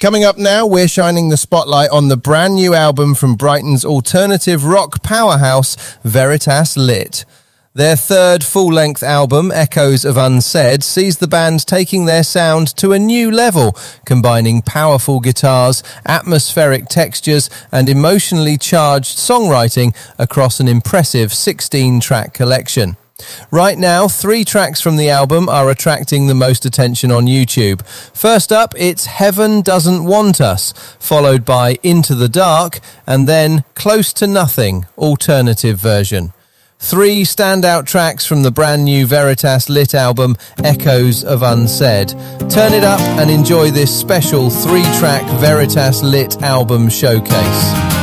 Coming up now, we're shining the spotlight on the brand new album from Brighton's alternative rock powerhouse, Veritas Lit. Their third full-length album, Echoes of Unsaid, sees the band taking their sound to a new level, combining powerful guitars, atmospheric textures, and emotionally charged songwriting across an impressive 16-track collection. Right now, 3 tracks from the album are attracting the most attention on YouTube. First up, it's Heaven Doesn't Want Us, followed by Into the Dark, and then Close to Nothing, alternative version. 3 standout tracks from the brand new Veritas Lit album, Echoes of Unsaid. Turn it up and enjoy this special 3-track Veritas Lit album showcase.